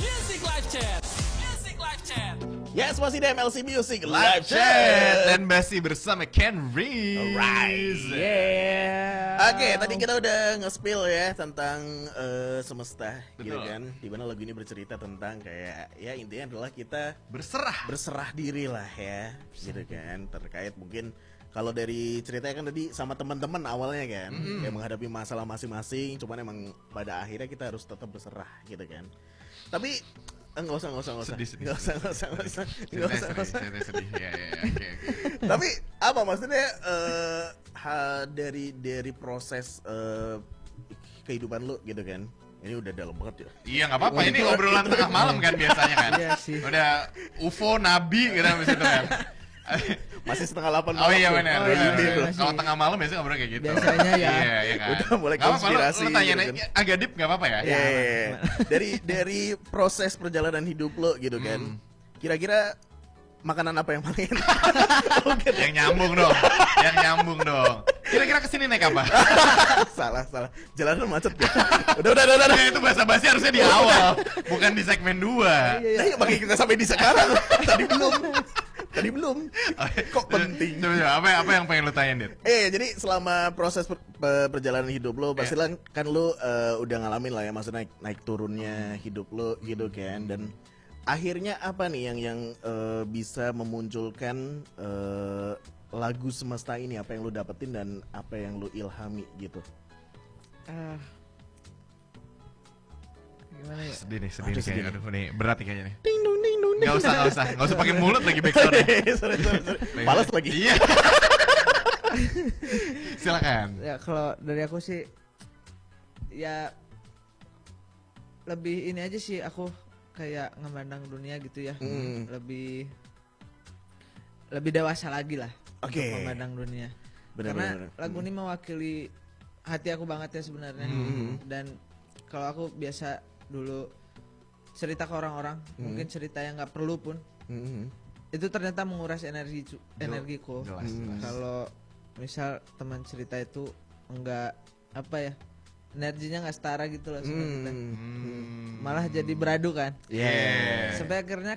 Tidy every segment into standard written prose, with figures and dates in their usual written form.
Music Live Chat. Music Live Chat. Yes, masih di MLC Music Live Chat dan masih bersama Ken Reese. Alright, yeah. Oke, tadi kita udah nge-spill ya tentang semesta, gitu Betul. kan. Dimana lagu ini bercerita tentang kayak ya intinya adalah kita Berserah diri lah ya, gitu kan. Terkait mungkin kalau dari ceritanya kan tadi sama teman-teman awalnya kan, kayak menghadapi masalah masing-masing. Cuman emang pada akhirnya kita harus tetap berserah, gitu kan. Tapi nggak usah. Sedih. Nggak usah. Ceritanya sedih. Ya, oke. Tapi apa maksudnya dari proses kehidupan lu gitu kan? Ini udah dalam banget ya. Iya nggak apa-apa, ini obrolan tengah malam kan biasanya kan. Iya sih. Udah UFO Nabi gitu habis itu kan. Masih setengah 8 malam. Oh iya tuh. benar. Oh, iya, benar. benar. Kalau tengah malam biasanya ngobrol kayak gitu. Biasanya ya. Iya kan. Udah mulai Nggak apa-apa, konspirasi lu tanya gitu kan. agak deep nggak apa-apa ya. Iya. Dari proses perjalanan hidup lo gitu kan. Kira-kira makanan apa yang paling enak? Yang nyambung dong. Kira-kira kesini naik apa? salah. Jalanan macet ya. Udah. Ya, itu basa-basi harusnya di awal, bukan di segmen 2. Nah, yuk makanya kita sampai di sekarang. Tadi belum. Kok penting? Coba, apa yang pengen lu tanya, Dit? Jadi selama proses perjalanan hidup lo, pasti kan lo udah ngalamin lah ya, maksudnya naik turunnya hidup lo gitu kan, dan akhirnya apa nih yang bisa memunculkan lagu semesta ini, apa yang lo dapetin dan apa yang lo ilhami gitu? Gimana ya? Sedih nih Aduh, sedih kayaknya. Aduh, nih berat nih kayaknya nih. Ding dong. Nggak usah pakai mulut lagi backsound. Sorry. Males lagi. Iya. Silakan. Ya kalau dari aku sih ya lebih ini aja sih, aku kayak ngemandang dunia gitu ya. Lebih dewasa lagi lah Oke. untuk memandang dunia. Karena lagu ini mewakili hati aku banget ya sebenarnya. Dan kalau aku biasa dulu cerita ke orang-orang, mungkin cerita yang nggak perlu pun, itu ternyata menguras energiku. Jelas. Kalau misal teman cerita itu enggak apa ya, energinya nggak setara gitu loh sama kita. Malah jadi beradu kan. Yeah. Sampai akhirnya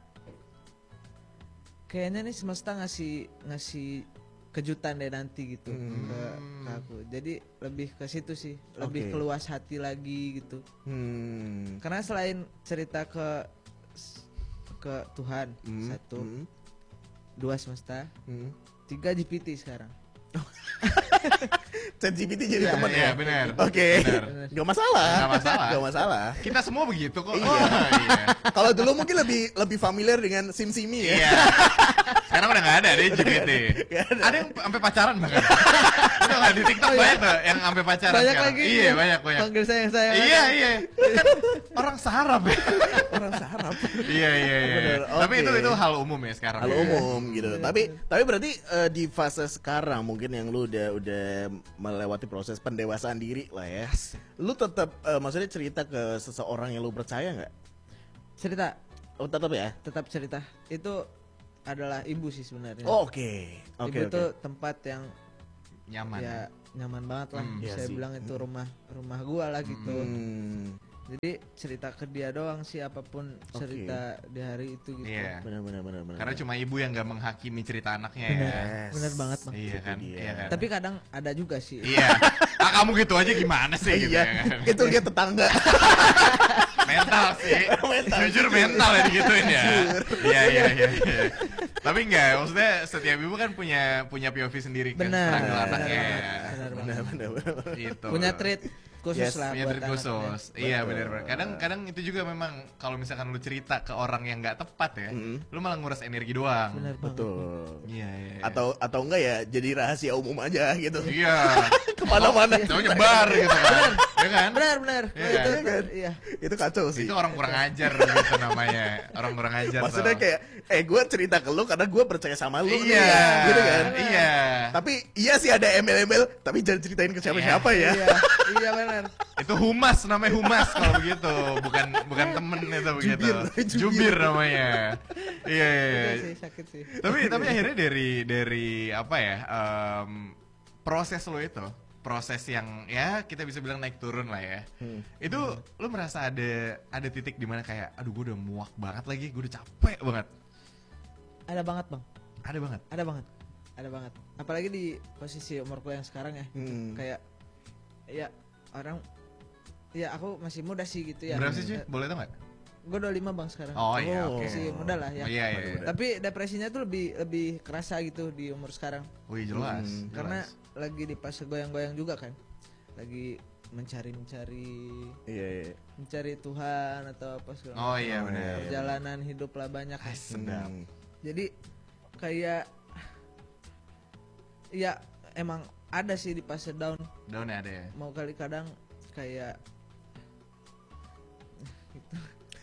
kayaknya nih semesta ngasih kejutan deh nanti gitu ke aku. Jadi lebih ke situ sih, lebih keluas hati lagi gitu. Karena selain cerita ke Tuhan, satu, dua semesta, tiga GPT sekarang. ChatGPT jadi teman Iya, ya? benar. Oke. Benar. Gak masalah. Nggak masalah. Kita semua begitu kok. Iya. Iya. Kalau dulu mungkin lebih familiar dengan SimSimi ya. Iya. Sekarang udah nggak ada deh GPT. Ada yang sampai pacaran bahkan. Udah nggak di TikTok banyak tuh yang sampai pacaran Banyak sekarang. lagi. Iya banyak. Panggil sayang. Iya. Kan orang sarap ya. Orang sarap. Iya. Bener, Tapi oke. itu hal umum ya sekarang. Hal umum gitu. Tapi berarti di fase sekarang mungkin yang lu udah melewati proses pendewasaan diri lah ya. Lu tetap maksudnya cerita ke seseorang yang lu percaya nggak? Cerita, Oh tetap ya. tetap cerita. Itu adalah ibu sih sebenarnya. Oh, oke. Ibu itu tempat yang Nyaman. ya nyaman banget lah. Iya Saya sih. bilang itu rumah gua lah gitu. Jadi cerita ke dia doang sih, apapun cerita di hari itu gitu. Iya. Benar. Karena cuma ibu yang nggak menghakimi cerita anaknya ya. Yes. Bener banget, Bang. Iya kan. Itu dia. Iya kan. Tapi kadang ada juga sih. Iya. Kamu gitu aja gimana sih gitu Iya, ya kan. itu dia tetangga. Mental sih. Mental. Jujur mental ya digituin ya. Iya. Tapi enggak, maksudnya setiap ibu kan punya POV sendiri kan. Benar. Struggle anaknya. Benar. Gitu. Punya treat khusus Yes, lah Punya buat treat anaknya. khusus. Iya benar. Kadang itu juga memang kalau misalkan lu cerita ke orang yang nggak tepat ya, lu malah nguras energi doang. Benar banget. Betul. Iya. Atau enggak ya jadi rahasia umum aja gitu. Iya. Kemana-mana. Tahu nyebar gitu kan. Iya kan? Benar. Iya Itu kan? iya. Itu kacau sih. Itu orang kurang ajar gitu namanya. Orang kurang ajar. Maksudnya tau. kayak gue cerita ke lu karena gue percaya sama lu nih, Iya. gitu kan. Iya. Tapi iya sih ada embel-embel, tapi jangan ceritain ke siapa-siapa ya. Iya benar. Itu humas, namanya humas kalau begitu, bukan temen itu begitu. Jubir namanya. Iya. Iya sih, sakit sih. Tapi akhirnya dari apa ya, proses lo itu proses yang ya kita bisa bilang naik turun lah ya. Itu lu merasa ada titik di mana kayak aduh gue udah muak banget lagi, gue udah capek banget. Ada banget bang. Ada banget. Ada banget. Apalagi di posisi umurku yang sekarang ya. Kayak ya orang ya aku masih muda sih gitu ya. Berapa sih cuy? Boleh tau gak? Gue 25 bang sekarang. Oh iya oke. Masih muda lah ya. Iya. Tapi depresinya tuh lebih kerasa gitu di umur sekarang. Wih jelas. Karena lagi di fase goyang-goyang juga kan. Lagi mencari Tuhan atau apa segala Oh iya benar. perjalanan hidup lah banyak kan. Sedap. Jadi kayak ya emang ada sih di fase down. Down ya ada ya. Mau kali kadang kayak gitu.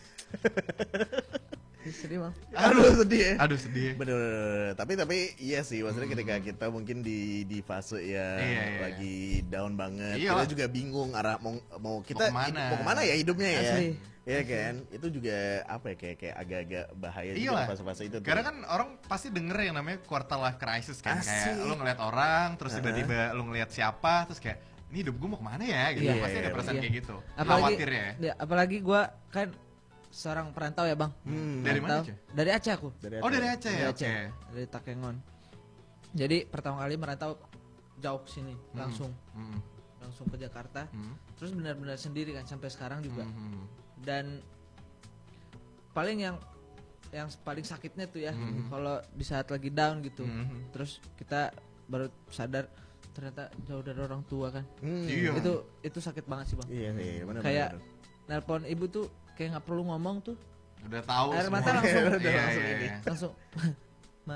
Sedih bang. Aduh sedih ya. Aduh sedih. Bener. Tapi iya sih, maksudnya ketika kita mungkin di fase yang Iya. lagi down banget, Iya. kita juga bingung arah mau kita Mau kemana? mau kemana ya hidupnya ya. Asli. Iya kan? Itu juga apa ya kayak agak-agak bahaya juga Iyalah. di fase-fase itu. tuh. Karena kan orang pasti denger yang namanya quarter life crisis kan. Asik. Kayak lu ngeliat orang, terus tiba-tiba lu ngeliat siapa, terus kayak ini hidup gue mau kemana ya gitu. Iya, Pasti ada perasaan iya. kayak gitu. Apalagi Khawatir ya. apalagi gue kan seorang perantau ya bang. Dari mana, Perantau. cuy? Dari Aceh aku. Oh dari Aceh ya, Dari oke. Aceh. Dari Takengon. Jadi pertama kali merantau jauh ke sini langsung ke Jakarta. Terus benar-benar sendiri kan sampai sekarang juga. Dan paling yang paling sakitnya tuh ya kalau di saat lagi down gitu. Terus kita baru sadar ternyata jauh dari orang tua kan. Iya. Itu sakit banget sih bang. Iya sih, benar. Kayak nelpon ibu tuh kayak nggak perlu ngomong tuh Udah tahu air semua. mata langsung Iya, langsung iya, ini. iya. langsung ma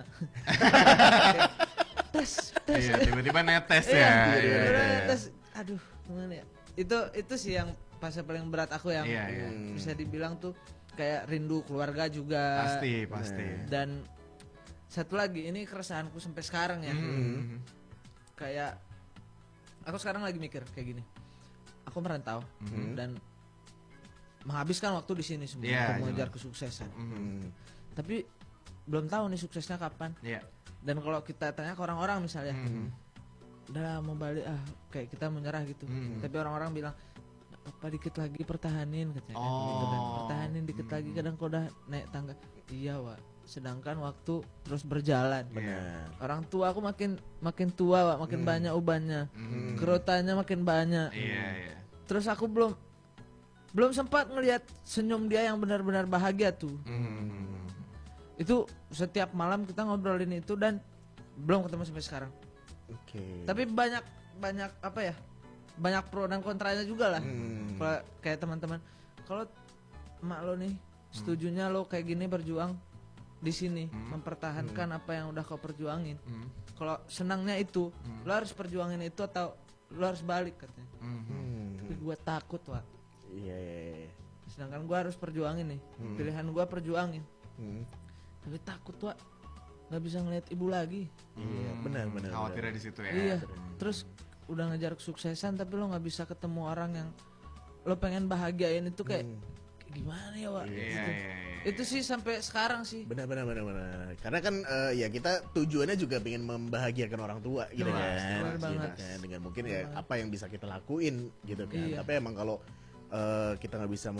tes Iya, tiba-tiba netes Iya, ya. iya, Iya, iya. tes aduh gimana ya itu sih yang fase paling berat aku yang Iya, iya. bisa dibilang tuh kayak rindu keluarga juga Pasti. dan satu lagi ini keresahanku sampai sekarang ya kayak aku sekarang lagi mikir kayak gini aku merantau dan menghabiskan waktu di sini semua Iya, untuk mengejar jelas. kesuksesan tapi belum tahu nih suksesnya kapan Iya. dan kalau kita tanya ke orang-orang misalnya udah mau balik kayak kita menyerah gitu tapi orang-orang bilang apa dikit lagi pertahanin katanya kan, gitu kan. Pertahanin dikit lagi kadang kau udah naik tangga iya Wak sedangkan waktu terus berjalan Benar. orang tua aku makin tua Wak makin banyak ubannya kerotannya makin banyak Iya. terus aku belum sempat ngelihat senyum dia yang benar-benar bahagia tuh itu setiap malam kita ngobrolin itu dan belum ketemu sampai sekarang. Oke. Tapi banyak apa ya? Banyak pro dan kontranya juga lah. Kalau kayak teman-teman, kalau emak lo nih setujunya lo kayak gini berjuang di sini mempertahankan apa yang udah kau perjuangin. Kalau senangnya itu, lo harus perjuangin itu atau lo harus balik katanya. Tapi gue takut Wak. Iya. Sedangkan gue harus perjuangin nih. Pilihan gue perjuangin. Tapi takut Wak nggak bisa ngeliat ibu lagi. Iya, benar. Khawatirnya di situ ya. Iya. Terus udah ngejar kesuksesan tapi lo nggak bisa ketemu orang yang lo pengen bahagiain itu kayak gimana ya Wak? Iya, Gitu. iya. Itu sih sampai sekarang sih. Benar. Karena kan ya kita tujuannya juga pengen membahagiakan orang tua gitu Jelas, kan. benar banget. Gitu kan. Dengan mungkin ya apa yang bisa kita lakuin gitu kan. Iya. Tapi emang kalau kita nggak bisa